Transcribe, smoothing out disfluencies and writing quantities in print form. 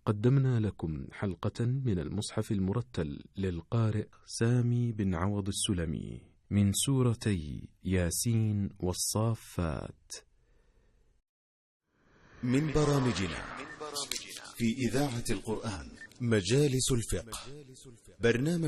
قدمنا لكم حلقة من المصحف المرتل للقارئ سامي بن عوض السلمي من سورتي ياسين والصافات. من برامجنا في إذاعة القرآن مجالس الفقه، برنامج